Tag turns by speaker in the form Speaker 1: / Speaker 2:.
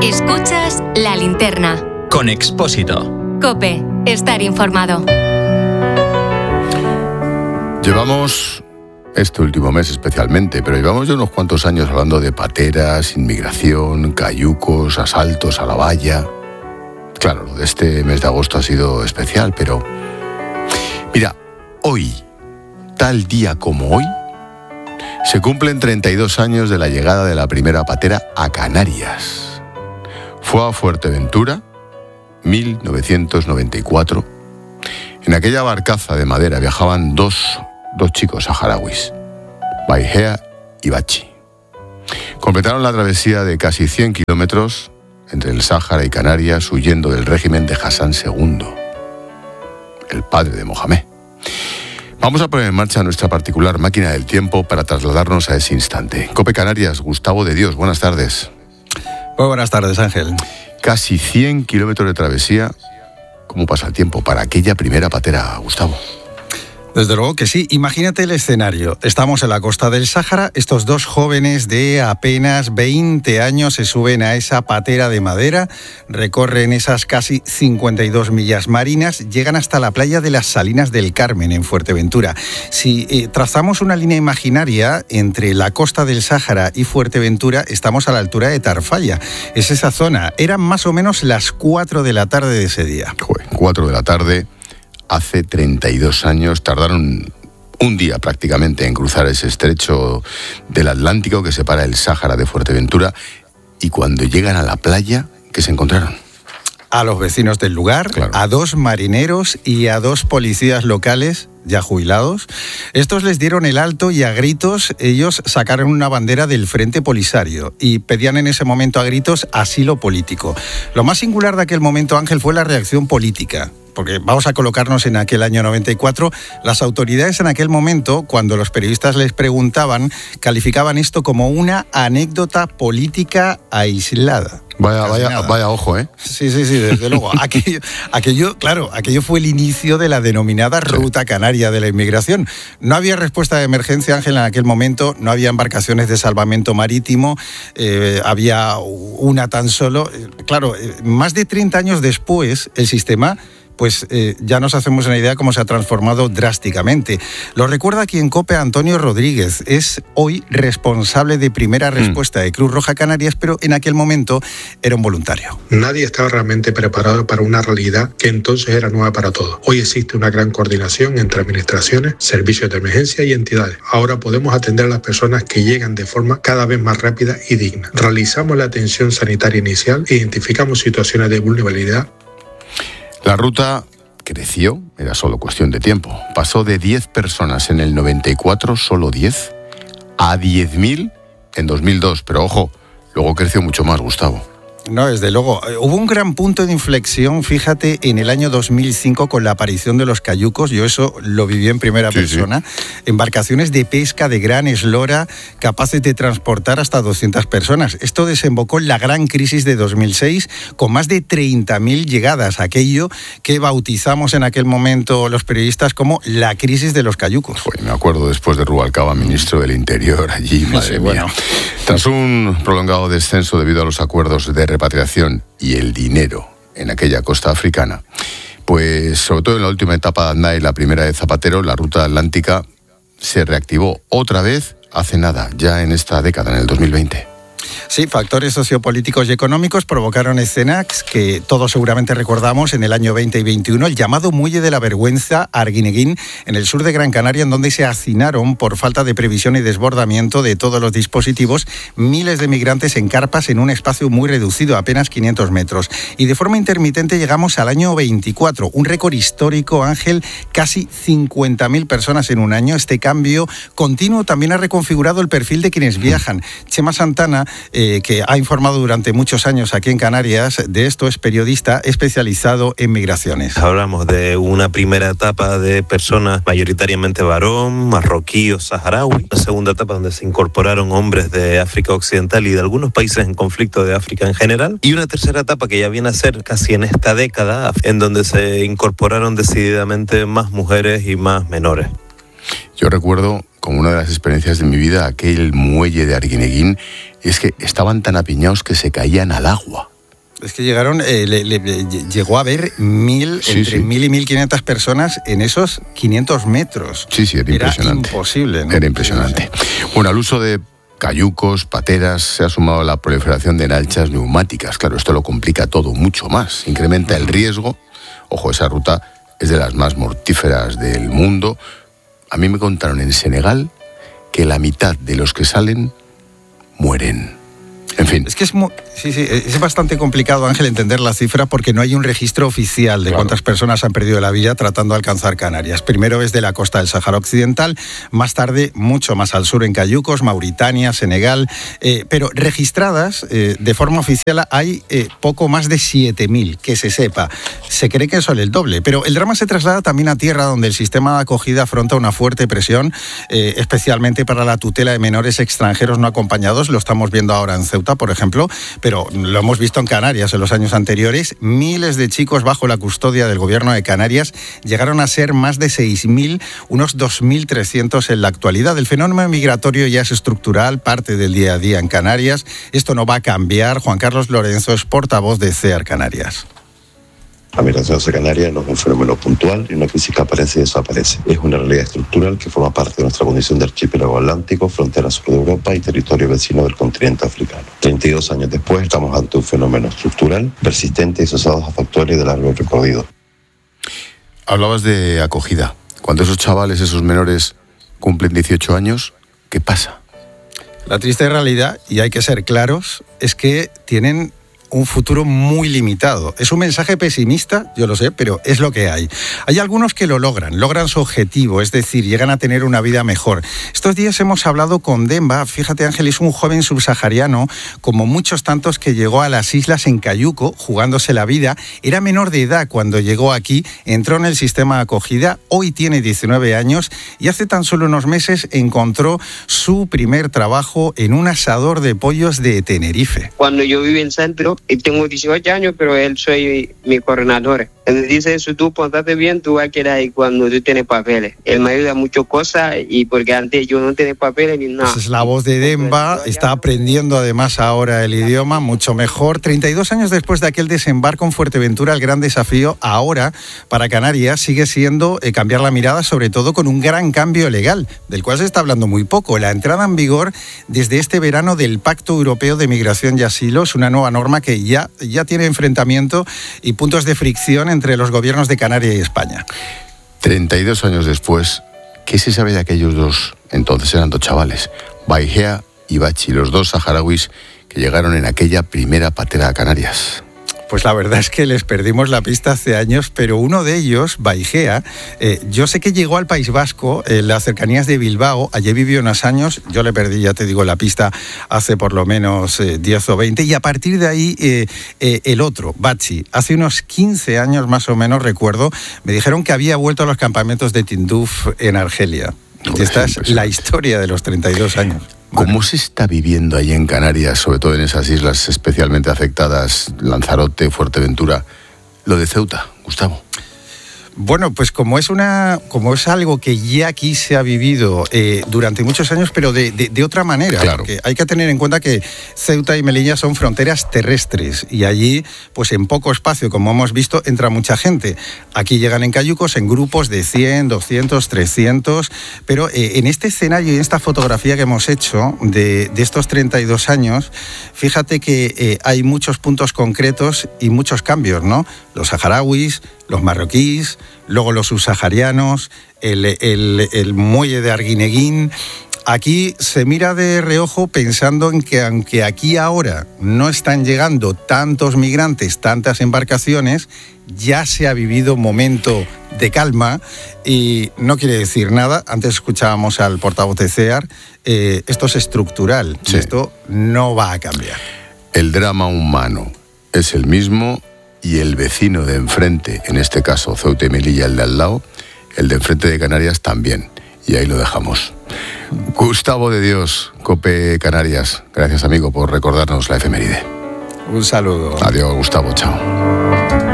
Speaker 1: Escuchas La Linterna.
Speaker 2: Con Expósito.
Speaker 1: COPE. Estar informado.
Speaker 3: Llevamos, este último mes especialmente, pero llevamos ya unos cuantos años hablando de pateras, inmigración, cayucos, asaltos a la valla. Claro, lo de este mes de agosto ha sido especial, pero... Mira, hoy, tal día como hoy, se cumplen 32 años de la llegada de la primera patera a Canarias. Fue a Fuerteventura, 1994. En aquella barcaza de madera viajaban dos chicos saharauis, Baihea y Bachi. Completaron la travesía de casi 100 kilómetros entre el Sáhara y Canarias, huyendo del régimen de Hassan II, el padre de Mohamed. Vamos a poner en marcha nuestra particular máquina del tiempo para trasladarnos a ese instante. COPE Canarias, Gustavo de Dios, buenas tardes.
Speaker 4: Muy buenas tardes, Ángel.
Speaker 3: Casi 100 kilómetros de travesía. ¿Cómo pasa el tiempo para aquella primera patera, Gustavo?
Speaker 4: Desde luego que sí. Imagínate el escenario. Estamos en la costa del Sáhara. Estos dos jóvenes de apenas 20 años se suben a esa patera de madera, recorren esas casi 52 millas marinas, llegan hasta la playa de las Salinas del Carmen, en Fuerteventura. Si trazamos una línea imaginaria entre la costa del Sáhara y Fuerteventura, estamos a la altura de Tarfaya. Es esa zona. Eran más o menos las 4 de la tarde de ese día.
Speaker 3: 4 de la tarde... Hace 32 años, tardaron un día prácticamente en cruzar ese estrecho del Atlántico que separa el Sáhara de Fuerteventura, y cuando llegan a la playa, ¿qué se encontraron?
Speaker 4: A los vecinos del lugar, claro. A 2 marineros y a 2 policías locales ya jubilados. Estos les dieron el alto y a gritos ellos sacaron una bandera del Frente Polisario y pedían en ese momento a gritos asilo político. Lo más singular de aquel momento, Ángel, fue la reacción política. Porque vamos a colocarnos en aquel año 94, las autoridades en aquel momento, cuando los periodistas les preguntaban, calificaban esto como una anécdota política aislada.
Speaker 3: Vaya ojo, ¿eh?
Speaker 4: Sí, desde luego. Aquello fue el inicio de la denominada Ruta Canaria de la Inmigración. No había respuesta de emergencia, Ángel, en aquel momento, no había embarcaciones de salvamento marítimo, había una tan solo. Claro, más de 30 años después, el sistema... pues ya nos hacemos una idea cómo se ha transformado drásticamente. Lo recuerda aquí en COPE Antonio Rodríguez, es hoy responsable de primera respuesta de Cruz Roja Canarias, pero en aquel momento era un voluntario.
Speaker 5: Nadie estaba realmente preparado para una realidad que entonces era nueva para todos. Hoy existe una gran coordinación entre administraciones, servicios de emergencia y entidades. Ahora podemos atender a las personas que llegan de forma cada vez más rápida y digna. Realizamos la atención sanitaria inicial e identificamos situaciones de vulnerabilidad.
Speaker 3: La ruta creció, era solo cuestión de tiempo. Pasó de 10 personas en el 94, solo 10, a 10.000 en 2002. Pero ojo, luego creció mucho más, Gustavo.
Speaker 4: No, desde luego. Hubo un gran punto de inflexión, fíjate, en el año 2005 con la aparición de los cayucos. Yo eso lo viví en primera persona. Sí. Embarcaciones de pesca de gran eslora capaces de transportar hasta 200 personas. Esto desembocó en la gran crisis de 2006 con más de 30.000 llegadas. Aquello que bautizamos en aquel momento los periodistas como la crisis de los cayucos.
Speaker 3: Me acuerdo después de Rubalcaba, ministro del Interior, allí, madre mía. Bueno. Tras un prolongado descenso debido a los acuerdos de repatriación y el dinero en aquella costa africana, pues sobre todo en la última etapa de Aznar y la primera de Zapatero, la ruta atlántica se reactivó otra vez hace nada, ya en esta década, en el 2020.
Speaker 4: Sí, factores sociopolíticos y económicos provocaron escenas que todos seguramente recordamos en el año 20 y 21, el llamado Muelle de la Vergüenza, Arguineguín, en el sur de Gran Canaria, en donde se hacinaron, por falta de previsión y desbordamiento de todos los dispositivos, miles de migrantes en carpas en un espacio muy reducido, apenas 500 metros. Y de forma intermitente llegamos al año 24, un récord histórico, Ángel, casi 50.000 personas en un año. Este cambio continuo también ha reconfigurado el perfil de quienes viajan. Chema Santana, que ha informado durante muchos años aquí en Canarias de esto, es periodista especializado en migraciones.
Speaker 6: Hablamos de una primera etapa de personas mayoritariamente varón, marroquí o saharaui. Una segunda etapa donde se incorporaron hombres de África Occidental y de algunos países en conflicto de África en general. Y una tercera etapa que ya viene a ser casi en esta década, en donde se incorporaron decididamente más mujeres y más menores.
Speaker 3: Yo recuerdo como una de las experiencias de mi vida aquel muelle de Arguineguín, y es que estaban tan apiñados que se caían al agua.
Speaker 4: Es que llegaron, llegó a haber entre 1.000 y 1.500 personas en esos 500 metros.
Speaker 3: Sí, era impresionante.
Speaker 4: Imposible, ¿no?
Speaker 3: Era impresionante. Bueno, al uso de cayucos, pateras, se ha sumado la proliferación de lanchas neumáticas. Claro, esto lo complica todo mucho más. Incrementa el riesgo. Ojo, esa ruta es de las más mortíferas del mundo. A mí me contaron en Senegal que la mitad de los que salen mueren. En fin.
Speaker 4: Es que es bastante complicado, Ángel, entender la cifra porque no hay un registro oficial de cuántas personas han perdido la vida tratando de alcanzar Canarias. Primero es de la costa del Sáhara Occidental, más tarde mucho más al sur en Cayucos, Mauritania, Senegal, pero registradas de forma oficial hay poco más de 7.000, que se sepa. Se cree que son el doble, pero el drama se traslada también a tierra donde el sistema de acogida afronta una fuerte presión, especialmente para la tutela de menores extranjeros no acompañados. Lo estamos viendo ahora en Ceuta, por ejemplo, pero lo hemos visto en Canarias en los años anteriores. Miles de chicos bajo la custodia del gobierno de Canarias, llegaron a ser más de 6.000, unos 2.300 en la actualidad. El fenómeno migratorio ya es estructural, parte del día a día en Canarias. Esto no va a cambiar. Juan Carlos Lorenzo es portavoz de CEAR Canarias.
Speaker 2: La migración hacia Canarias no es un fenómeno puntual y una crisis que aparece y desaparece. Es una realidad estructural que forma parte de nuestra condición de archipiélago atlántico, frontera sur de Europa y territorio vecino del continente africano. 32 años después estamos ante un fenómeno estructural, persistente y asociado a factores de largo recorrido.
Speaker 3: Hablabas de acogida. Cuando esos chavales, esos menores, cumplen 18 años, ¿qué pasa?
Speaker 4: La triste realidad, y hay que ser claros, es que tienen un futuro muy limitado. Es un mensaje pesimista, yo lo sé, pero es lo que hay. Hay algunos que lo logran su objetivo, es decir, llegan a tener una vida mejor. Estos días hemos hablado con Demba. Fíjate, Ángel, es un joven subsahariano, como muchos tantos, que llegó a las islas en cayuco, jugándose la vida. Era menor de edad cuando llegó aquí, entró en el sistema de acogida, hoy tiene 19 años y hace tan solo unos meses encontró su primer trabajo en un asador de pollos de Tenerife.
Speaker 7: Cuando yo viví en centro, y tengo 18 años, pero él soy mi coordinador. Él dice eso, tú pontate bien, tú vas a quedar ahí cuando tú tienes papeles. Él me ayuda muchas cosas, y porque antes yo no tenía papeles ni nada.
Speaker 4: Esa es la voz de Demba, está aprendiendo además ahora el idioma mucho mejor. 32 años después de aquel desembarco en Fuerteventura, el gran desafío ahora para Canarias sigue siendo cambiar la mirada, sobre todo con un gran cambio legal, del cual se está hablando muy poco. La entrada en vigor desde este verano del Pacto Europeo de Migración y Asilo es una nueva norma que ya tiene enfrentamiento y puntos de fricción entre los gobiernos de Canarias y España.
Speaker 3: 32 años después, ¿qué se sabe de aquellos dos? Entonces eran dos chavales, Baihea y Bachi, los dos saharauis que llegaron en aquella primera patera a Canarias.
Speaker 4: Pues la verdad es que les perdimos la pista hace años, pero uno de ellos, Baihea, yo sé que llegó al País Vasco, en las cercanías de Bilbao, allí vivió unos años, yo le perdí, ya te digo, la pista hace por lo menos 10 o 20, y a partir de ahí el otro, Bachi, hace unos 15 años más o menos, recuerdo, me dijeron que había vuelto a los campamentos de Tinduf en Argelia. Y esta es la historia de los 32 años.
Speaker 3: ¿Cómo se está viviendo ahí en Canarias, sobre todo en esas islas especialmente afectadas, Lanzarote, Fuerteventura, lo de Ceuta, Gustavo?
Speaker 4: Bueno, pues como es algo que ya aquí se ha vivido durante muchos años, pero de otra manera.
Speaker 3: Claro.
Speaker 4: Porque hay que tener en cuenta que Ceuta y Melilla son fronteras terrestres y allí, pues en poco espacio, como hemos visto, entra mucha gente. Aquí llegan en cayucos, en grupos de 100, 200, 300, pero en este escenario y en esta fotografía que hemos hecho de estos 32 años, fíjate que hay muchos puntos concretos y muchos cambios, ¿no? Los saharauis, los marroquíes, luego los subsaharianos, el muelle de Arguineguín. Aquí se mira de reojo pensando en que aunque aquí ahora no están llegando tantos migrantes, tantas embarcaciones, ya se ha vivido un momento de calma y no quiere decir nada. Antes escuchábamos al portavoz de CEAR, esto es estructural, sí. Esto no va a cambiar.
Speaker 3: El drama humano es el mismo y el vecino de enfrente, en este caso Ceuta y Melilla, el de al lado, el de enfrente de Canarias también. Y ahí lo dejamos. Gustavo de Dios, COPE Canarias. Gracias, amigo, por recordarnos la efeméride.
Speaker 4: Un saludo.
Speaker 3: Adiós, Gustavo. Chao.